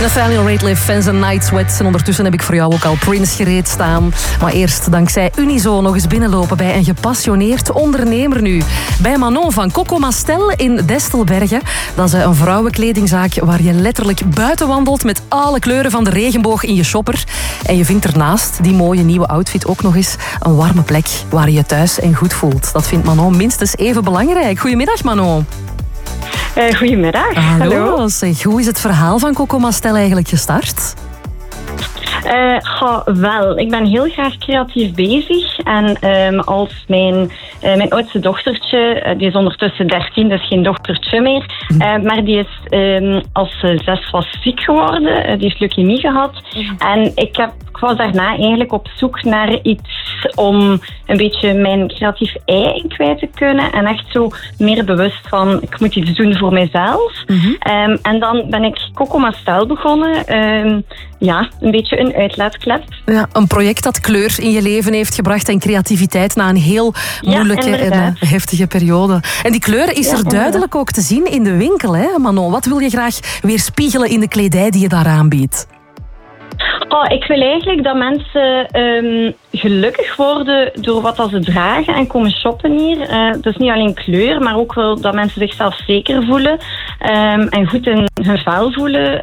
Nathaniel Rateliff, Fans and Night Sweat. En ondertussen heb ik voor jou ook al Prince gereed staan. Maar eerst dankzij Unizo nog eens binnenlopen bij een gepassioneerd ondernemer nu. Bij Manon van Coco Mastel in Destelbergen. Dat is een vrouwenkledingzaak waar je letterlijk buiten wandelt met alle kleuren van de regenboog in je shopper. En je vindt ernaast die mooie nieuwe outfit ook nog eens een warme plek waar je je thuis en goed voelt. Dat vindt Manon minstens even belangrijk. Goedemiddag Manon. Goedemiddag. Hallo. Zeg, hoe is het verhaal van Coco Mastel eigenlijk gestart? Wel, ik ben heel graag creatief bezig. En als mijn oudste dochtertje, die is ondertussen 13, dus geen dochtertje meer. Maar die is, als ze 6 was, ziek geworden. Die heeft leukemie gehad. En ik was daarna eigenlijk op zoek naar iets om een beetje mijn creatief ei in kwijt te kunnen. En echt zo meer bewust van, ik moet iets doen voor mijzelf. En dan ben ik Coco Mastel begonnen. Een beetje een uitlaatklep. Ja, een project dat kleur in je leven heeft gebracht en creativiteit na een heel moeilijke en heftige periode. En die kleur is er duidelijk ook te zien in de winkel, hè, Manon? Wat wil je graag weerspiegelen in de kledij die je daar aanbiedt? Ik wil eigenlijk dat mensen gelukkig worden door wat ze dragen en komen shoppen hier. Dus niet alleen kleur, maar ook wel dat mensen zichzelf zeker voelen en goed in hun vel voelen.